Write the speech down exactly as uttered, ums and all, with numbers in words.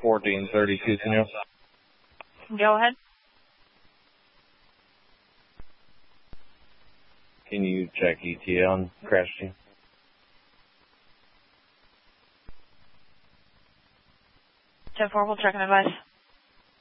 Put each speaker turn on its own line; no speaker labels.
fourteen thirty-two, Senor.
Go ahead.
Can you check E T A on crash team?
ten four, we'll check and advise.